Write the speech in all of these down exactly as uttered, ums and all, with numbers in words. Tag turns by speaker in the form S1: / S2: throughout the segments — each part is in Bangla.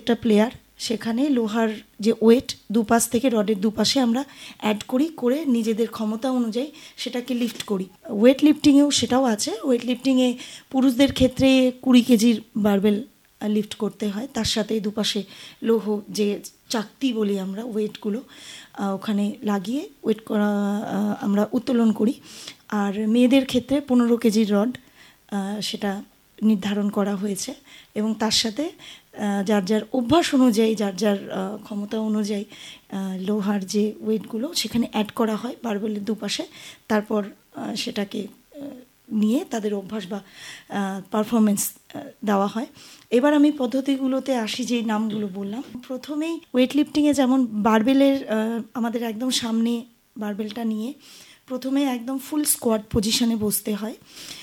S1: প্রত্যেকটা প্লেয়ার সেখানে লোহার যে ওয়েট দুপাশ থেকে রডের দুপাশে আমরা অ্যাড করি, করে নিজেদের ক্ষমতা অনুযায়ী সেটাকে লিফট করি। ওয়েট লিফটিংয়েও সেটাও আছে। ওয়েট লিফটিংয়ে পুরুষদের ক্ষেত্রে কুড়ি কেজির বারবেল লিফট করতে হয়, তার সাথে দুপাশে লৌহ যে চাকতি বলি আমরা, ওয়েটগুলো ওখানে লাগিয়ে ওয়েট করা আমরা উত্তোলন করি। আর মেয়েদের ক্ষেত্রে পনেরো কেজির রড সেটা নির্ধারণ করা হয়েছে, এবং তার সাথে যার যার অভ্যাস অনুযায়ী, যার যার ক্ষমতা অনুযায়ী লোহার যে ওয়েটগুলো সেখানে অ্যাড করা হয় বারবেলের দুপাশে। তারপর সেটাকে নিয়ে তাদের অভ্যাস বা পারফরমেন্স দেওয়া হয়। এবার আমি পদ্ধতিগুলোতে আসি, যেই নামগুলো বললাম। প্রথমেই ওয়েট লিফটিংয়ে যেমন বারবেলের আমাদের একদম সামনে বারবেলটা নিয়ে প্রথমে একদম ফুল স্কোয়াট পজিশনে বসতে হয়।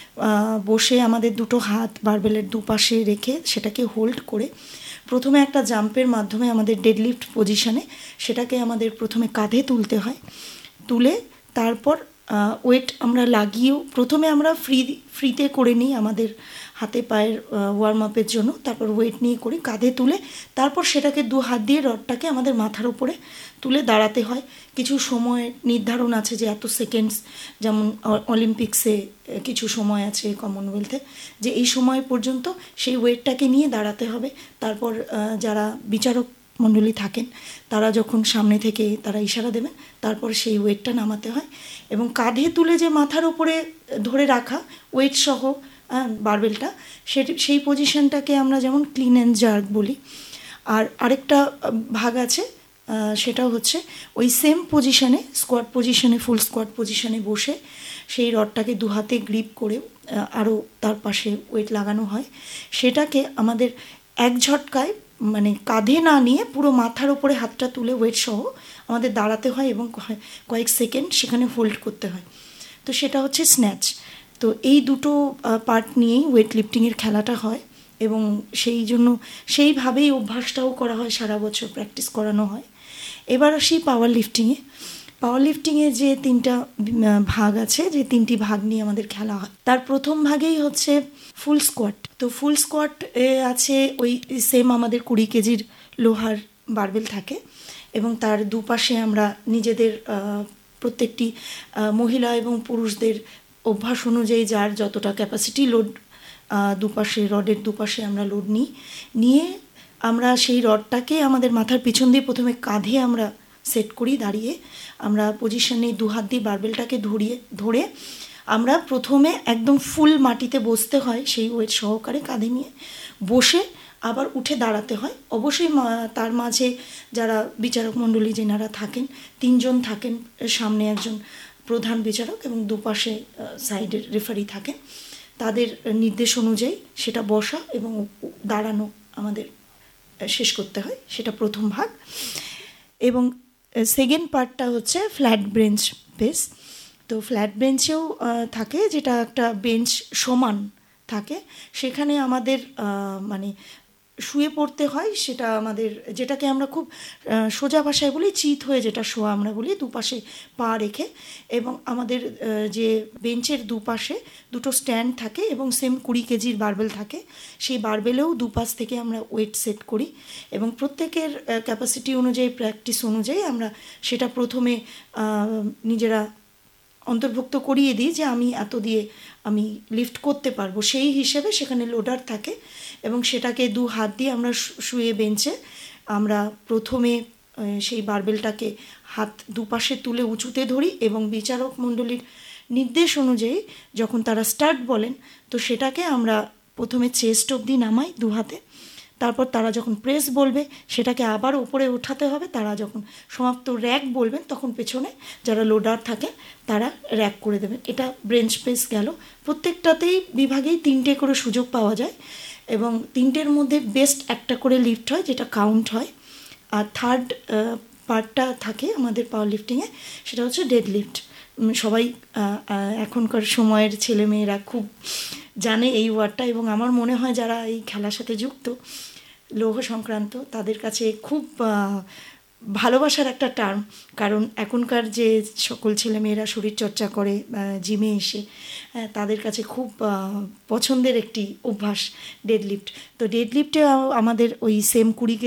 S1: বসে আমাদের দুটো হাত বারবেলের দুপাশে রেখে সেটাকে হোল্ড করে প্রথমে একটা জাম্পের মাধ্যমে আমাদের ডেডলিফট পজিশনে সেটাকে আমাদের প্রথমে কাঁধে তুলতে হয়। তুলে তারপর ওয়েট আমরা লাগিয়েও প্রথমে আমরা ফ্রি ফ্রিতে করে নিই আমাদের হাতে পায়ের ওয়ার্ম আপের জন্য, তারপর ওয়েট নিয়ে করি কাঁধে তুলে, তারপর সেটাকে দু হাত দিয়ে রডটাকে আমাদের মাথার উপরে তুলে দাঁড়াতে হয়। কিছু সময় নির্ধারণ আছে যে এত সেকেন্ডস, যেমন অলিম্পিক্সে কিছু সময় আছে, কমনওয়েলথে, যে এই সময় পর্যন্ত সেই ওয়েটটাকে নিয়ে দাঁড়াতে হবে। তারপর যারা বিচারক মণ্ডলী থাকেন তারা যখন সামনে থেকে তারা ইশারা দেবেন, তারপর সেই ওয়েটটা নামাতে হয়। এবং কাঁধে তুলে যে মাথার উপরে ধরে রাখা ওয়েট সহ বারবেলটা, সেটি সেই পজিশনটাকে আমরা যেমন ক্লিন অ্যান্ড জার্ক বলি। আর আরেকটা ভাগ আছে, সেটাও হচ্ছে ওই সেম পজিশনে, স্কোয়াট পজিশনে, ফুল স্কোয়াট পজিশনে বসে সেই রডটাকে দু হাতে গ্রিপ করে আরও তার পাশে ওয়েট লাগানো হয়। সেটাকে আমাদের এক ঝটকায় মানে কাঁধে না নিয়ে পুরো মাথার ওপরে হাতটা তুলে ওয়েট সহ আমাদের দাঁড়াতে হয় এবং কয়েক সেকেন্ড সেখানে হোল্ড করতে হয়। তো সেটা হচ্ছে স্ন্যাচ। তো এই দুটো পার্ট নিয়েই ওয়েট লিফটিংয়ের খেলাটা হয়, এবং সেই জন্য সেইভাবেই অভ্যাসটাও করা হয়, সারা বছর প্র্যাকটিস করানো হয়। এবার আসি পাওয়ার লিফটিংয়ে। পাওয়ার লিফটিংয়ে যে তিনটা ভাগ আছে, যে তিনটি ভাগ নিয়ে আমাদের খেলা হয়, তার প্রথম ভাগেই হচ্ছে ফুল স্কোয়াট। তো ফুল স্কোয়াট আছে ওই সেম আমাদের কুড়ি কেজির লোহার বারবেল থাকে, এবং তার দুপাশে আমরা নিজেদের প্রত্যেকটি মহিলা এবং পুরুষদের অভ্যাস অনুযায়ী যার যতটা ক্যাপাসিটি লোড দুপাশে রডের দুপাশে আমরা লোড নিই, নিয়ে আমরা সেই রডটাকে আমাদের মাথার পিছন দিয়ে প্রথমে কাঁধে আমরা সেট করি দাঁড়িয়ে। আমরা পজিশনে দু হাত দিয়ে বারবেলটাকে ধরিয়ে ধরে আমরা প্রথমে একদম ফুল মাটিতে বসতে হয়, সেই ওয়েট সহকারে কাঁধে নিয়ে বসে আবার উঠে দাঁড়াতে হয়। অবশ্যই তার মাঝে যারা বিচারক মণ্ডলী যেনারা থাকেন, তিনজন থাকেন, সামনে একজন প্রধান বিচারক এবং দুপাশে সাইডের রেফারি থাকেন, তাদের নির্দেশ অনুযায়ী সেটা বসা এবং দাঁড়ানো আমাদের শেষ করতে হয়। সেটা প্রথম ভাগ। এবং সেকেন্ড পার্টটা হচ্ছে ফ্ল্যাট বেঞ্চ বেস। তো ফ্ল্যাট বেঞ্চেও থাকে, যেটা একটা বেঞ্চ সমান থাকে, সেখানে আমাদের মানে শুয়ে পড়তে হয়। সেটা আমাদের, যেটাকে আমরা খুব সোজা ভাষায় বলি চিত হয়ে যেটা শোয়া আমরা বলি, দুপাশে পা রেখে, এবং আমাদের যে বেঞ্চের দুপাশে দুটো স্ট্যান্ড থাকে এবং সেম কুড়ি কেজির বারবেল থাকে। সেই বারবেলেও দুপাশ থেকে আমরা ওয়েট সেট করি, এবং প্রত্যেকের ক্যাপাসিটি অনুযায়ী, প্র্যাকটিস অনুযায়ী আমরা সেটা প্রথমে নিজেরা অন্তর্ভুক্ত করিয়ে দিই যে আমি এত দিয়ে আমি লিফট করতে পারবো, সেই হিসেবে সেখানে লোডার থাকে, এবং সেটাকে দু হাত দিয়ে আমরা শুয়ে বেঞ্চে আমরা প্রথমে সেই বারবেলটাকে হাত দুপাশে তুলে উঁচুতে ধরি, এবং বিচারক মণ্ডলীর নির্দেশ অনুযায়ী যখন তারা স্টার্ট বলেন, তো সেটাকে আমরা প্রথমে চেস্ট অবধি নামাই দু হাতে। তারপর তারা যখন প্রেস বলবে সেটাকে আবার উপরে ওঠাতে হবে। তারা যখন সমাপ্ত র্যাক বলবেন তখন পেছনে যারা লোডার থাকে তারা র্যাক করে দেবেন। এটা বেঞ্চ প্রেস গেল। প্রত্যেকটাতেই বিভাগেই তিনটে করে সুযোগ পাওয়া যায়, এবং তিনটের মধ্যে বেস্ট একটা করে লিফট হয়, যেটা কাউন্ট হয়। আর থার্ড পার্টটা থাকে আমাদের পাওয়ার লিফটিংয়ে, সেটা হচ্ছে ডেড লিফট। সবাই এখনকার সময়ের ছেলেমেয়েরা খুব জানে এই ওয়ার্ডটা, এবং আমার মনে হয় যারা এই খেলার সাথে যুক্ত লৌহ সংক্রান্ত তাদের কাছে খুব ভালোবাসার একটা টার্ম। কারণ এখনকার যে সকল ছেলেমেয়েরা শরীরচর্চা করে জিমে এসে, তাদের কাছে খুব পছন্দের একটি অভ্যাস ডেড লিফট। তো ডেড লিফটে আমাদের ওই সেম কুড়ি